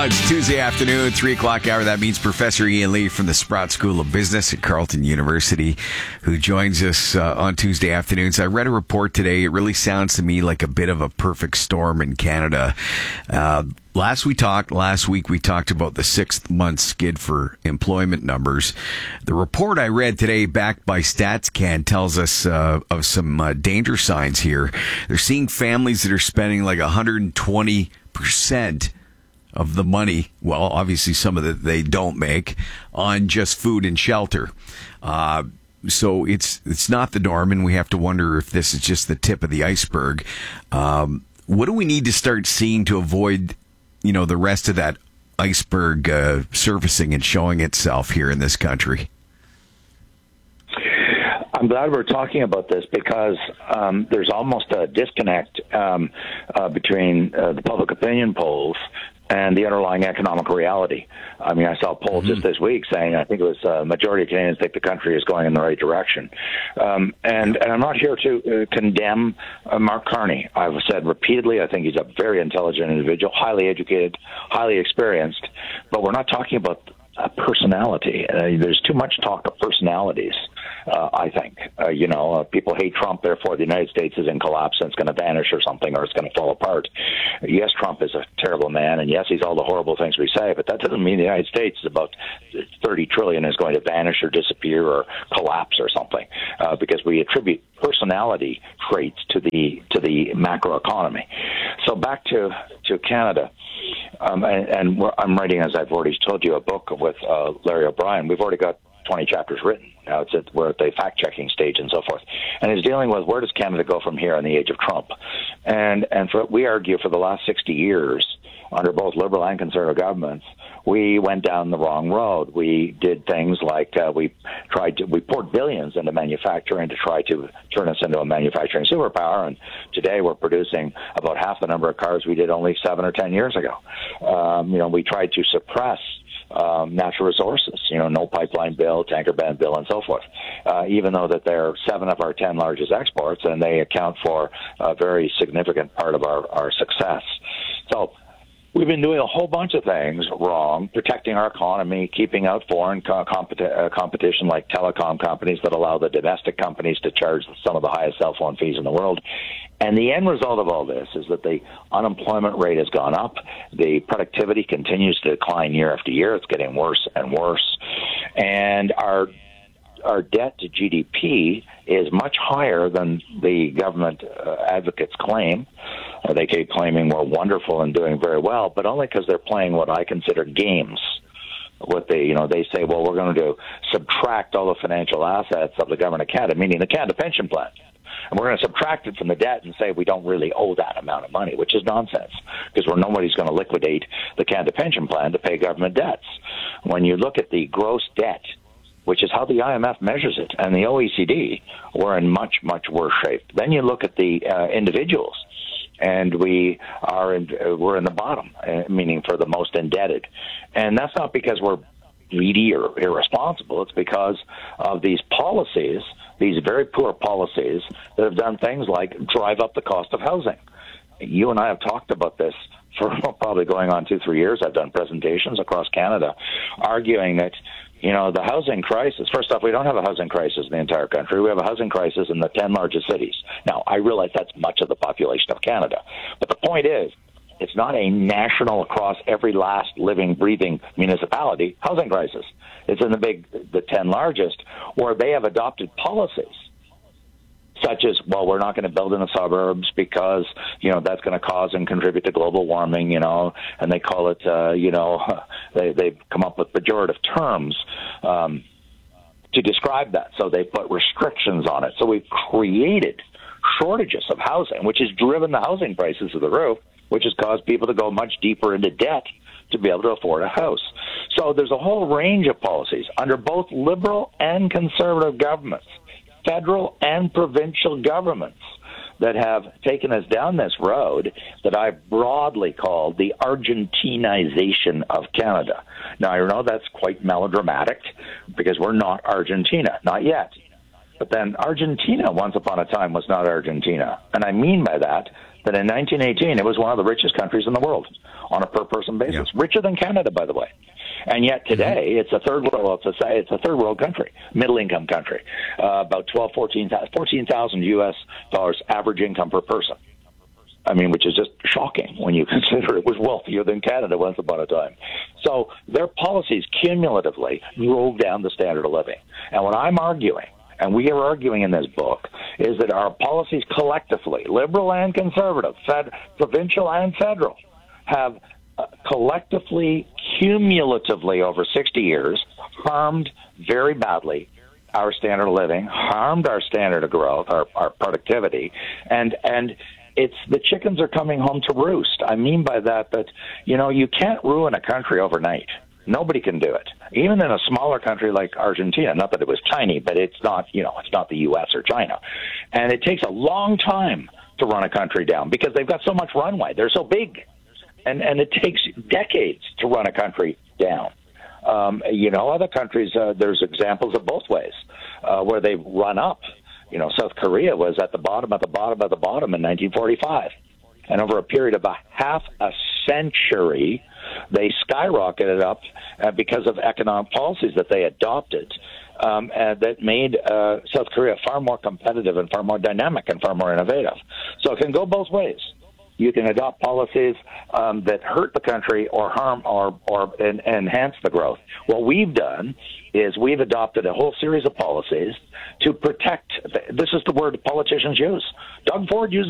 It's Tuesday afternoon, 3 o'clock hour. That means Professor Ian Lee from the Sprott School of Business at Carleton University, who joins us on Tuesday afternoons. I read a report today. It really sounds to me like a bit of a perfect storm in Canada. Last week we talked about the 6-month skid for employment numbers. The report I read today, backed by StatsCan, tells us of some danger signs here. They're seeing families that are spending like 120% of the money, well, obviously some of it they don't make, on just food and shelter. So it's not the norm, and we have to wonder if this is just the tip of the iceberg. What do we need to start seeing to avoid, the rest of that iceberg surfacing and showing itself here in this country? I'm glad we're talking about this because there's almost a disconnect between the public opinion polls and the underlying economic reality. I mean, I saw a poll just this week saying, I think it was a majority of Canadians think the country is going in the right direction. And I'm not here to condemn Mark Carney. I've said repeatedly, I think he's a very intelligent individual, highly educated, highly experienced, but we're not talking about a personality. There's too much talk of personalities, I think. People hate Trump, therefore the United States is in collapse and it's going to vanish or something, or it's going to fall apart. Yes, Trump is a terrible man, and yes, he's all the horrible things we say, but that doesn't mean the United States is about 30 trillion is going to vanish or disappear or collapse or something, because we attribute personality traits to the macroeconomy. So back to Canada. I'm writing, as I've already told you, a book with Larry O'Brien. We've already got 20 chapters written. Now we're at the fact-checking stage and so forth. And it's dealing with where does Canada go from here in the age of Trump. And we argue for the last 60 years, under both Liberal and Conservative governments, we went down the wrong road. We did things like we poured billions into manufacturing to try to turn us into a manufacturing superpower, and today we're producing about half the number of cars we did only 7 or 10 years ago. We tried to suppress natural resources, no pipeline bill, tanker ban bill, and so forth, even though that they're 7 of our 10 largest exports, and they account for a very significant part of our success. So we've been doing a whole bunch of things wrong, protecting our economy, keeping out foreign competition like telecom companies that allow the domestic companies to charge some of the highest cell phone fees in the world. And the end result of all this is that the unemployment rate has gone up. The productivity continues to decline year after year. It's getting worse and worse. And our debt to GDP is much higher than the government advocates claim. They keep claiming we're wonderful and doing very well, but only because they're playing what I consider games. They say, well, we're going to subtract all the financial assets of the government of Canada, meaning the Canada pension plan. And we're going to subtract it from the debt and say we don't really owe that amount of money, which is nonsense, because nobody's going to liquidate the Canada pension plan to pay government debts. When you look at the gross debt, which is how the IMF measures it, and the OECD, we're in much, much worse shape. Then you look at the individuals, and we're in the bottom, meaning for the most indebted. And that's not because we're greedy or irresponsible. It's because of these policies, these very poor policies that have done things like drive up the cost of housing. You and I have talked about this for probably going on 2-3 years. I've done presentations across Canada arguing that the housing crisis, first off, we don't have a housing crisis in the entire country. We have a housing crisis in the 10 largest cities. Now, I realize that's much of the population of Canada. But the point is, it's not a national, across every last living, breathing municipality housing crisis. It's in the 10 largest, where they have adopted policies such as, well, we're not going to build in the suburbs because, that's going to cause and contribute to global warming, and they call it, they've come up with pejorative terms to describe that. So they put restrictions on it. So we've created shortages of housing, which has driven the housing prices to the roof, which has caused people to go much deeper into debt to be able to afford a house. So there's a whole range of policies under both Liberal and Conservative governments, federal and provincial governments, that have taken us down this road that I broadly call the Argentinization of Canada. Now, I know that's quite melodramatic because we're not Argentina, not yet. But then Argentina, once upon a time, was not Argentina. And I mean by that that in 1918 it was one of the richest countries in the world on a per-person basis, richer than Canada, by the way. And yet today it's a third world. It's a third world country, middle-income country, about 14,000 U.S. dollars average income per person. I mean, which is just shocking when you consider it was wealthier than Canada once upon a time. So their policies cumulatively drove down the standard of living. And what I'm arguing, and we are arguing in this book, is that our policies collectively, liberal and conservative, provincial and federal, have collectively, cumulatively over 60 years, harmed very badly our standard of living, harmed our standard of growth, our productivity, and it's the chickens are coming home to roost. I mean by that, you can't ruin a country overnight. Nobody can do it. Even in a smaller country like Argentina, not that it was tiny, but it's not, it's not the U.S. or China. And it takes a long time to run a country down because they've got so much runway. They're so big. And it takes decades to run a country down. Other countries, there's examples of both ways where they run up. South Korea was at the bottom of the bottom of the bottom in 1945. And over a period of half a century, they skyrocketed up because of economic policies that they adopted that made South Korea far more competitive and far more dynamic and far more innovative. So it can go both ways. You can adopt policies that hurt the country or harm or enhance the growth. What we've done is we've adopted a whole series of policies to protect. This is the word politicians use. Doug Ford used